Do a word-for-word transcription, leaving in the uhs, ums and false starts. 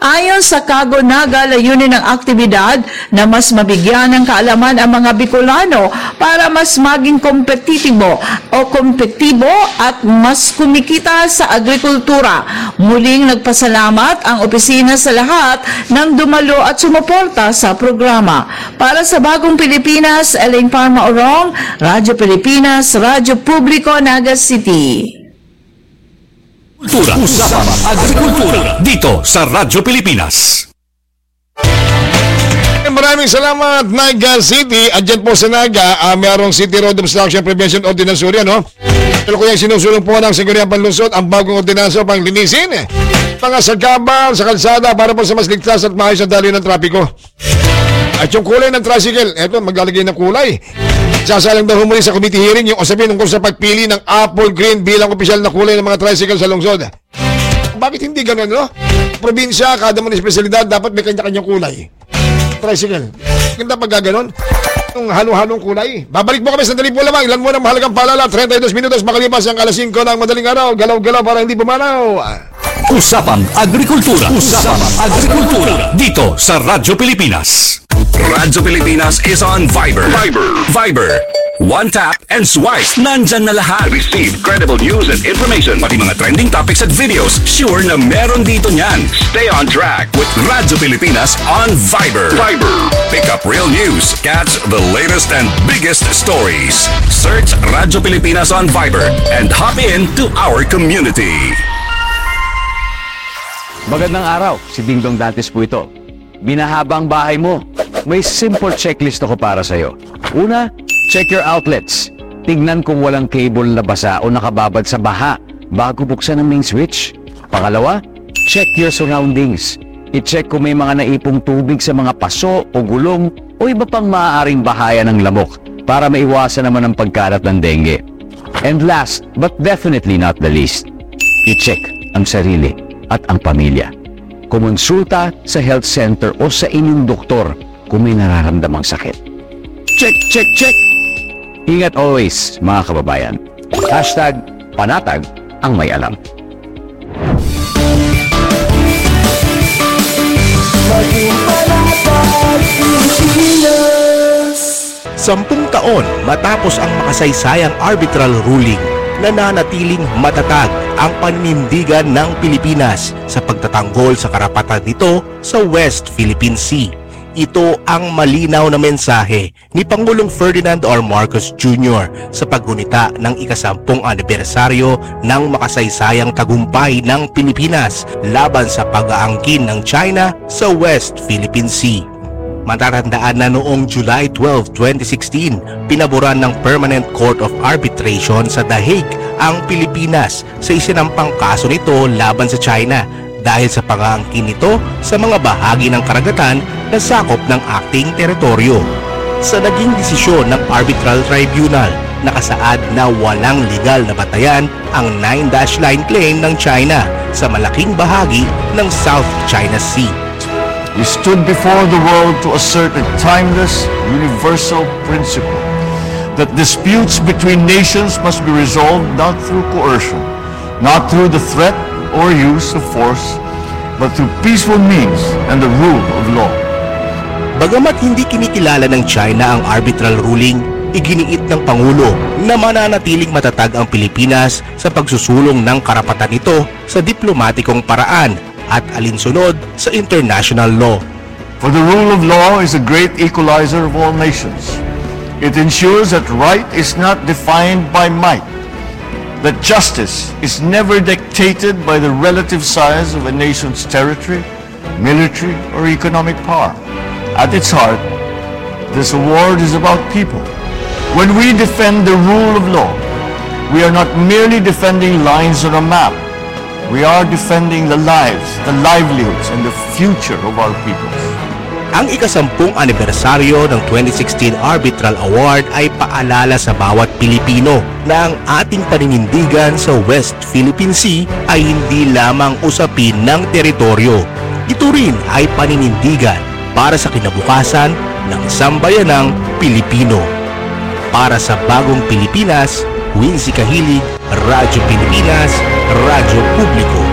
Ayon sa Kagonaga, layunin ng aktibidad na mas mabigyan ng kaalaman ang mga Bicolano para mas maging kompetitibo o kompetibo at mas kumikita sa agrikultura. Muling nagpasalamat ang opisina sa lahat ng dumalo at sumuporta sa programa. Para sa Bagong Pilipinas, Elaine Parma Orong, Radyo Pilipinas, Radyo Publiko, Naga City. Kultura, usapan, agrikultura, dito sa Radyo Pilipinas. Maraming salamat, Naga City. At dyan po sa Naga, uh, mayroong City Road Obstruction Prevention Ordinance yan, no? Pero kung yung sinusulong po ng Siguriang Panlusod, ang bagong ordinansa pang linisin, eh. Mga sagabal sa kalsada para po sa mas ligtas at maayos na daloy ng trapiko. At yung kulay ng tricycle, eto, maglalagay ng kulay. Sasalang daw muli sa committee hearing yung usapin tungkol sa pagpili ng apple green bilang opisyal na kulay ng mga tricycle sa lungsod. Bakit hindi ganun, no? Probinsya, kada munisipalidad dapat may kanya-kanyang kulay. Tricycle. Ganda pag gaganon. Yung halo-halong kulay. Babalik mo kami sa dali po lamang. Ilan mo ng mahalagang paalala. thirty-two minutos makalipas ang alas singko ng madaling araw. Galaw-galaw para hindi bumanaw. Usapang agrikultura. Usapang agrikultura. Dito sa Radyo Pilipinas. Radyo Pilipinas is on Viber. Viber. Viber. One tap and swipe. Nandyan na lahat. Receive credible news and information. Pati mga trending topics at videos. Sure na meron dito niyan. Stay on track with Radyo Pilipinas on Viber. Viber. Pick up real news. Catch the latest and biggest stories. Search Radyo Pilipinas on Viber and hop in to our community. Magandang araw, si Dingdong Dantes po ito. Binahabang bahay mo. May simple checklist ako para sa'yo. Una, check your outlets. Tignan kung walang cable na basa o nakababad sa baha bago buksan ang main switch. Pangalawa, check your surroundings. I-check kung may mga naipong tubig sa mga paso o gulong o iba pang maaaring bahaya ng lamok para maiwasan naman ang pagkalat ng dengue. And last, but definitely not the least, i-check ang sarili at ang pamilya. Kumonsulta sa health center o sa inyong doktor kung may nararamdamang sakit. Check, check, check! Ingat always, mga kababayan. Hashtag panatag ang may alam. Sampung taon matapos ang makasaysayang arbitral ruling, nananatiling matatag ang paninindigan ng Pilipinas sa pagtatanggol sa karapatan nito sa West Philippine Sea. Ito ang malinaw na mensahe ni Pangulong Ferdinand R. Marcos Junior sa paggunita ng ikasampung anibersaryo ng makasaysayang tagumpay ng Pilipinas laban sa pag-aangkin ng China sa West Philippine Sea. Matatandaan na noong July twelfth, twenty sixteen, pinaboran ng Permanent Court of Arbitration sa The Hague ang Pilipinas sa isinampang kaso nito laban sa China dahil sa pag-aangkin nito sa mga bahagi ng karagatan na sakop ng ating teritoryo. Sa naging desisyon ng Arbitral Tribunal, nakasaad na walang legal na batayan ang nine dash line claim ng China sa malaking bahagi ng South China Sea. He stood before the world to assert a timeless, universal principle that disputes between nations must be resolved not through coercion, not through the threat or use of force, but through peaceful means and the rule of law. Bagamat hindi kinikilala ng China ang arbitral ruling, iginiit ng Pangulo na mananatiling matatag ang Pilipinas sa pagsusulong ng karapatan nito sa diplomatikong paraan at alinsunod sa international law. For the rule of law is a great equalizer of all nations. It ensures that right is not defined by might, that justice is never dictated by the relative size of a nation's territory, military, or economic power. At its heart, this award is about people. When we defend the rule of law, we are not merely defending lines on a map. We are defending the lives, the livelihoods, and the future of our peoples. Ang ikasampung anibersaryo ng twenty sixteen Arbitral Award ay paalala sa bawat Pilipino na ang ating paninindigan sa West Philippine Sea ay hindi lamang usapin ng teritoryo. Ito rin ay paninindigan para sa kinabukasan ng sambayanang Pilipino. Para sa Bagong Pilipinas, Wincy Kahilig, Radyo Pilipinas, Radyo Publiko.